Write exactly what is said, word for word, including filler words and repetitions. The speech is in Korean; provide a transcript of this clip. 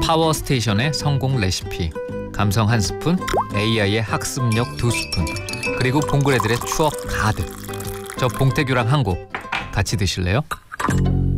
파워스테이션의 성공 레시피, 감성 한 스푼, 에이아이의 학습력 두 스푼, 그리고 봉그레들의 추억 가득. 저 봉태규랑 한 곡 같이 드실래요?